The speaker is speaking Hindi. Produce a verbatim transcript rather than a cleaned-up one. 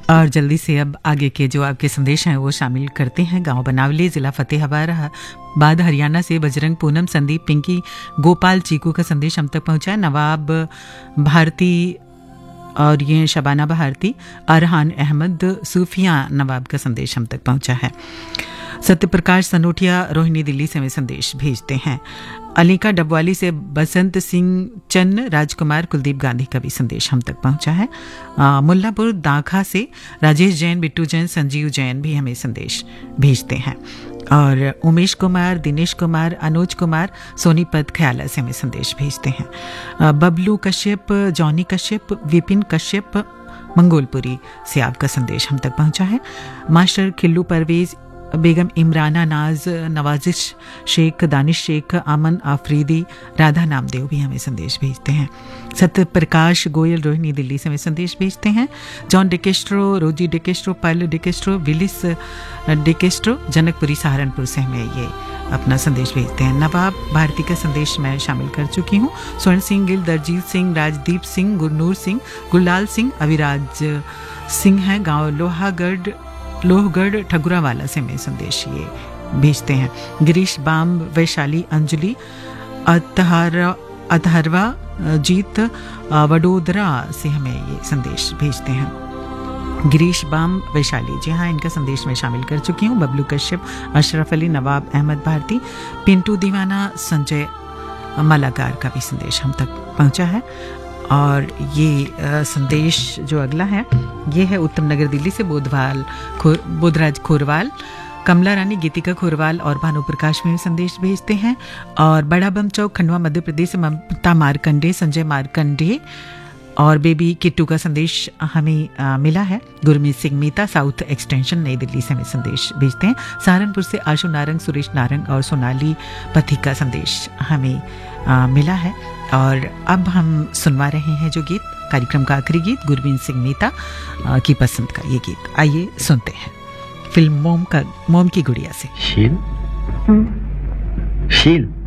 और जल्दी से अब आगे के जो आपके संदेश हैं वो शामिल करते हैं। गांव बनावली, जिला फतेहाबाद, हरियाणा से बजरंग, पूनम, संदीप, पिंकी, गोपाल, चीकू का संदेश हम तक पहुंचा है। नवाब भारती और ये शबाना भारती, अरहान अहमद, सूफिया नवाब का संदेश हम तक पहुंचा है। सत्यप्रकाश सनोटिया रोहिणी दिल्ली से हमें संदेश भेजते हैं। अलीका डबवाली से बसंत सिंह चन्न, राजकुमार, कुलदीप गांधी का भी संदेश हम तक पहुंचा है। आ, मुल्लापुर दाखा से राजेश जैन, बिट्टू जैन, संजीव जैन भी हमें संदेश भेजते हैं। और उमेश कुमार, दिनेश कुमार, अनुज कुमार सोनीपत ख्याला से हमें संदेश भेजते हैं। आ, बबलू कश्यप, जॉनी कश्यप, विपिन कश्यप मंगोलपुरी से आपका संदेश हम तक पहुंचा है। मास्टर खिल्लू परवेज, बेगम इमराना नाज, नवाजिश शेख, दानिश शेख, आमन आफरीदी, राधा नामदेव भी हमें संदेश भेजते हैं। सत्य प्रकाश गोयल रोहिणी दिल्ली से हमें संदेश भेजते हैं। जॉन डिकेस्ट्रो, रोजी डिकेस्ट्रो, पायलो डिकेस्ट्रो, विलिस डिकेस्ट्रो जनकपुरी सहारनपुर से हमें ये अपना संदेश भेजते हैं। नवाब भारती का संदेश मैं शामिल कर चुकी हूँ। स्वर्ण सिंह गिल, दरजीत सिंह, राजदीप सिंह, गुरनूर सिंह, गुललाल सिंह, अविराज सिंह हैं, गाँव लोहागढ़ लोहगढ़ ठगुरावाला से मैं संदेश ये भेजते हैं। गिरीश बाम, वैशाली, अंजलि, अतहर अतहरवा, जीत वडोदरा से हमें ये संदेश भेजते हैं। गिरीश बाम, वैशाली, जी हाँ, इनका संदेश मैं शामिल कर चुकी हूँ। बबलू कश्यप, अशरफ अली, नवाब अहमद भारती, पिंटू दीवाना, संजय मलाकार का भी संदेश हम तक पहुँचा है। और ये आ, संदेश जो अगला है ये है उत्तम नगर दिल्ली से बोधवाल खोर, बोधराज खोरवाल, कमला रानी, गीतिका खोरवाल और भानु प्रकाश में संदेश भेजते हैं। और बड़ा बम चौक, खंडवा, मध्य प्रदेश से ममता मारकंडे, संजय मारकंडे और बेबी किट्टू का संदेश हमें आ, मिला है। गुरमीत सिंह मीता, साउथ एक्सटेंशन, नई दिल्ली से हमें संदेश भेजते हैं। सहारनपुर से आशु नारंग, सुरेश नारंग और सोनाली पथिक का संदेश हमें आ, मिला है। और अब हम सुनवा रहे हैं जो गीत, कार्यक्रम का आखिरी गीत, गुरमीत सिंह मीता आ, की पसंद का ये गीत। आइए सुनते हैं फिल्म मोम का मोम की गुड़िया से। शील शील